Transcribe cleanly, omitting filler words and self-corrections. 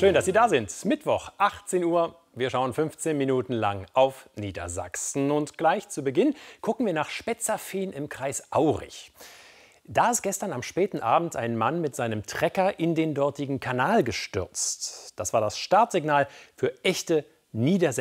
Schön, dass Sie da sind. Mittwoch, 18 Uhr. Wir schauen 15 Minuten lang auf Niedersachsen. Und gleich zu Beginn gucken wir nach Spetzerfehn im Kreis Aurich. Da ist gestern am späten Abend ein Mann mit seinem Trecker in den dortigen Kanal gestürzt. Das war das Startsignal für echte niedersächsische